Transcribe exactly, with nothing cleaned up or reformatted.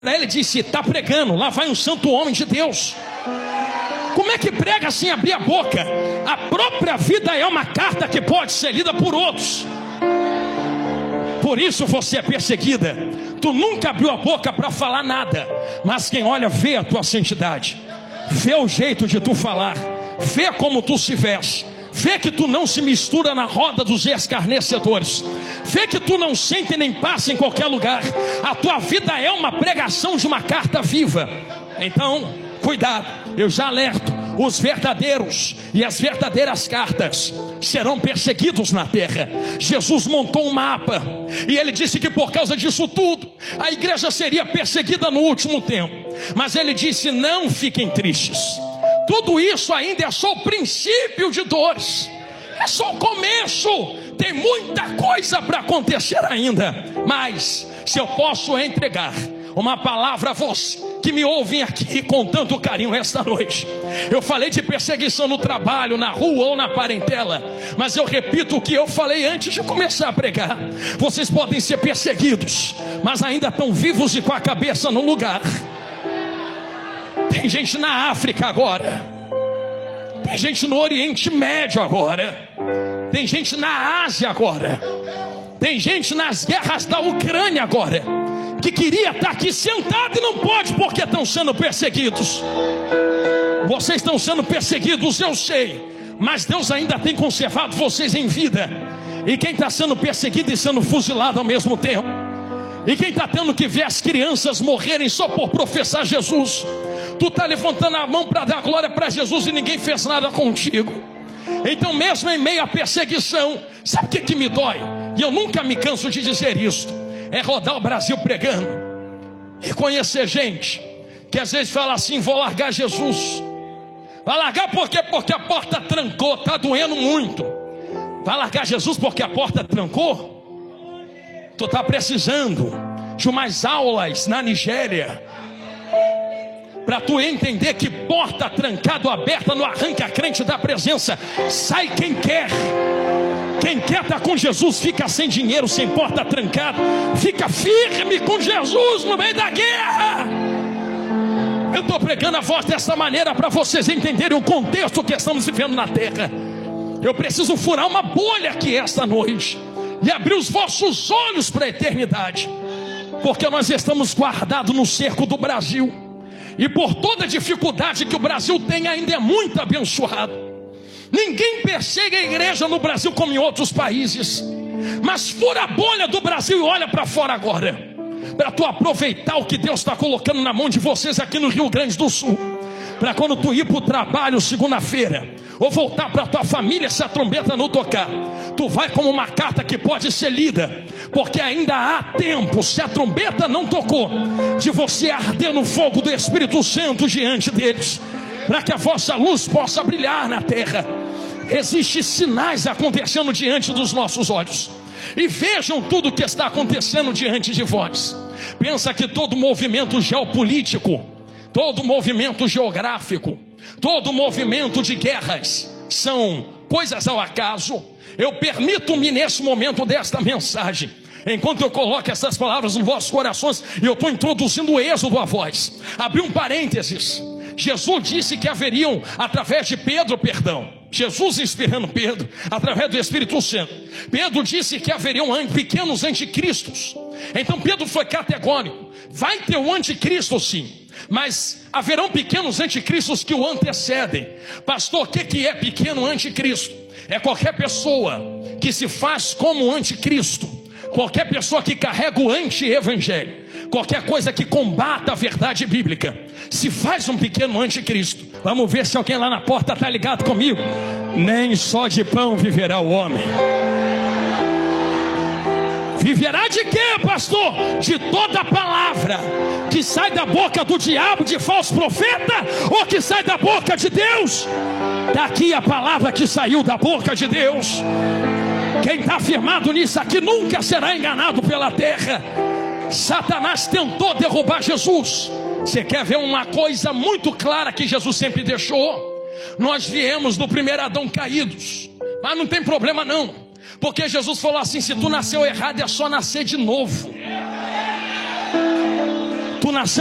Ele disse: está pregando, lá vai um santo homem de Deus. Como é que prega sem abrir a boca? A própria vida é uma carta que pode ser lida por outros. Por isso você é perseguida. Tu nunca abriu a boca para falar nada, mas quem olha vê a tua santidade, vê o jeito de tu falar, vê como tu se veste, vê que tu não se mistura na roda dos escarnecedores, vê que tu não sente nem passa em qualquer lugar. A tua vida é uma pregação de uma carta viva. Então, cuidado, eu já alerto. Os verdadeiros e as verdadeiras cartas serão perseguidos na terra. Jesus montou um mapa e ele disse que por causa disso tudo a igreja seria perseguida no último tempo. Mas ele disse: não fiquem tristes, tudo isso ainda é só o princípio de dores, é só o começo. Tem muita coisa para acontecer ainda. Mas se eu posso entregar uma palavra a você que me ouvem aqui com tanto carinho esta noite, eu falei de perseguição no trabalho, na rua ou na parentela, mas eu repito o que eu falei antes de começar a pregar. Vocês podem ser perseguidos, mas ainda estão vivos e com a cabeça no lugar. Tem gente na África agora, tem gente no Oriente Médio agora, tem gente na Ásia agora, tem gente nas guerras da Ucrânia agora, que queria estar aqui sentado e não pode porque estão sendo perseguidos. Vocês estão sendo perseguidos, eu sei, mas Deus ainda tem conservado vocês em vida. E quem está sendo perseguido e sendo fuzilado ao mesmo tempo, e quem está tendo que ver as crianças morrerem só por professar Jesus, tu está levantando a mão para dar glória para Jesus e ninguém fez nada contigo. Então mesmo em meio à perseguição, sabe o que, que me dói? E eu nunca me canso de dizer isso, é rodar o Brasil pregando e conhecer gente que às vezes fala assim: vou largar Jesus. Vai largar por quê? Porque a porta trancou, está doendo muito. Vai largar Jesus porque a porta trancou? Tu está precisando de umas aulas na Nigéria para tu entender que porta trancada ou aberta não arranca a crente da presença. Sai quem quer. Quem quer estar com Jesus fica sem dinheiro, sem porta trancada. Fica firme com Jesus no meio da guerra. Eu estou pregando a voz dessa maneira para vocês entenderem o contexto que estamos vivendo na terra. Eu preciso furar uma bolha aqui esta noite e abrir os vossos olhos para a eternidade, porque nós estamos guardados no cerco do Brasil. E por toda a dificuldade que o Brasil tem, ainda é muito abençoado. Ninguém persegue a igreja no Brasil como em outros países. Mas fura a bolha do Brasil e olha para fora agora, para tu aproveitar o que Deus está colocando na mão de vocês aqui no Rio Grande do Sul, para quando tu ir para o trabalho segunda-feira, ou voltar para tua família, se a trombeta não tocar, tu vai como uma carta que pode ser lida, porque ainda há tempo, se a trombeta não tocou, de você arder no fogo do Espírito Santo diante deles, para que a vossa luz possa brilhar na terra. Existem sinais acontecendo diante dos nossos olhos, e vejam tudo o que está acontecendo diante de vós. Pensa que todo movimento geopolítico, todo movimento geográfico, todo movimento de guerras são coisas ao acaso? Eu permito-me nesse momento desta mensagem, enquanto eu coloco essas palavras nos vossos corações, e eu estou introduzindo o êxodo a vós, abri um parênteses. Jesus disse que haveriam, através de Pedro, perdão, Jesus inspirando Pedro, através do Espírito Santo, Pedro disse que haveriam pequenos anticristos. Então Pedro foi categórico: vai ter um anticristo sim, mas haverão pequenos anticristos que o antecedem. Pastor, o que, que é pequeno anticristo? É qualquer pessoa que se faz como anticristo, qualquer pessoa que carrega o anti-evangelho, qualquer coisa que combata a verdade bíblica, se faz um pequeno anticristo. Vamos ver se alguém lá na porta está ligado comigo. Nem só de pão viverá o homem. Viverá de quê, pastor? De toda palavra que sai da boca do diabo, de falso profeta, ou que sai da boca de Deus? Daqui a palavra que saiu da boca de Deus. Quem está firmado nisso aqui nunca será enganado pela terra. Satanás tentou derrubar Jesus. Você quer ver uma coisa muito clara que Jesus sempre deixou? Nós viemos do primeiro Adão caídos, mas não tem problema não, porque Jesus falou assim: se tu nasceu errado é só nascer de novo. Tu nasceu